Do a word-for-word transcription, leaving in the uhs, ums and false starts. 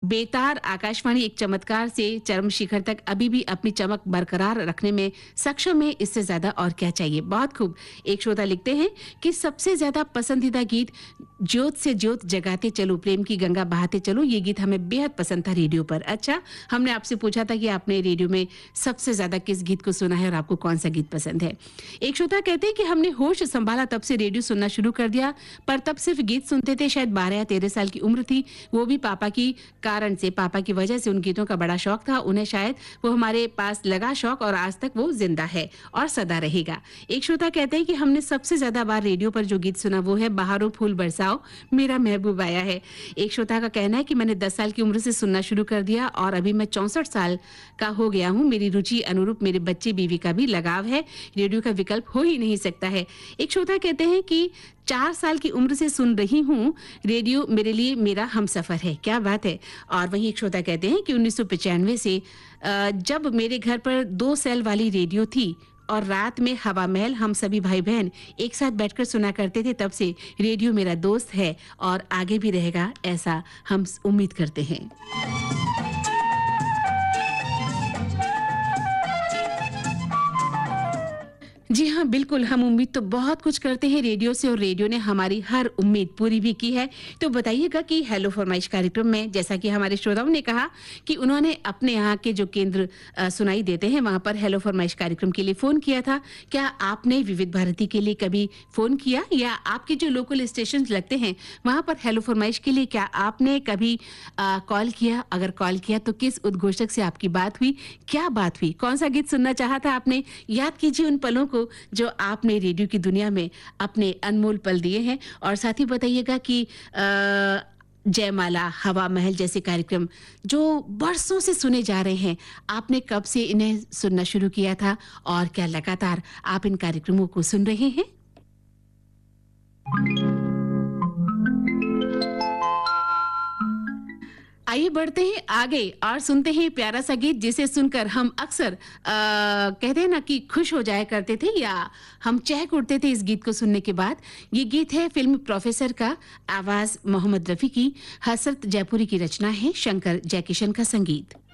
बेतार आकाशवाणी एक चमत्कार से चरम शिखर तक अभी भी अपनी चमक बरकरार रखने में सक्षम है। इससे ज्यादा और क्या चाहिए। बहुत खूब। एक श्रोता लिखते हैं कि सबसे ज्यादा पसंदीदा गीत ज्योत से ज्योत जगाते चलो, प्रेम की गंगा बहाते चलो, ये गीत हमें बेहद पसंद था रेडियो पर। अच्छा, हमने आपसे पूछा था कि आपने रेडियो में सबसे ज्यादा किस गीत को सुना है और आपको कौन सा गीत पसंद है। एक श्रोता कहते हैं कि हमने होश संभाला तब से रेडियो सुनना शुरू कर दिया, पर तब सिर्फ गीत सुनते थे। शायद बारह या तेरह साल की उम्र थी, वो भी पापा की कारण से, पापा की वजह से उन गीतों का बड़ा शौक था उन्हें। शायद वो हमारे पास लगा शौक और आज तक वो जिंदा है और सदा रहेगा। एक श्रोता कहते हैं कि हमने सबसे ज्यादा बार रेडियो पर जो गीत सुना वो है बहारों फूल बरसाओ, मेरा महबूब आया है। एक श्रोता का कहना है कि मैंने दस साल की उम्र से सुनना शुरू कर दिया और अभी मैं चौसठ साल का हो गया हूँ। मेरी रुचि अनुरूप मेरे बच्चे बीवी का भी लगाव है, रेडियो का विकल्प हो ही नहीं सकता है। एक श्रोता कहते हैं कि चार साल की उम्र से सुन रही हूँ, रेडियो मेरे लिए मेरा हमसफर है। क्या बात है। और वहीं एक श्रोता कहते हैं कि उन्नीस सौ पचानवे से जब मेरे घर पर दो सेल वाली रेडियो थी और रात में हवा महल हम सभी भाई बहन एक साथ बैठकर सुना करते थे, तब से रेडियो मेरा दोस्त है और आगे भी रहेगा, ऐसा हम उम्मीद करते हैं। जी हाँ, बिल्कुल, हम उम्मीद तो बहुत कुछ करते हैं रेडियो से और रेडियो ने हमारी हर उम्मीद पूरी भी की है। तो बताइएगा कि हेलो फरमाइश कार्यक्रम में, जैसा कि हमारे श्रोताओं ने कहा कि उन्होंने अपने यहाँ के जो केंद्र आ, सुनाई देते हैं वहां पर हेलो फरमाइश कार्यक्रम के लिए फोन किया था। क्या आपने विविध भारती के लिए कभी फोन किया, या आपके जो लोकल स्टेशन लगते हैं वहां पर हेलो फरमाइश के लिए क्या आपने कभी कॉल किया? अगर कॉल किया तो किस उद्घोषक से आपकी बात हुई, क्या बात हुई, कौन सा गीत सुनना चाहा था आपने? याद कीजिए उन पलों को जो आपने रेडियो की दुनिया में अपने अनमोल पल दिए हैं। और साथ ही बताइएगा कि जयमाला, हवा महल जैसे कार्यक्रम जो बरसों से सुने जा रहे हैं, आपने कब से इन्हें सुनना शुरू किया था और क्या लगातार आप इन कार्यक्रमों को सुन रहे हैं? आइए बढ़ते हैं आगे और सुनते हैं प्यारा सा गीत जिसे सुनकर हम अक्सर कहते हैं ना कि खुश हो जाया करते थे या हम चहक उठते थे इस गीत को सुनने के बाद। ये गीत है फिल्म प्रोफेसर का, आवाज मोहम्मद रफी की, हसरत जयपुरी की रचना है, शंकर जयकिशन का संगीत।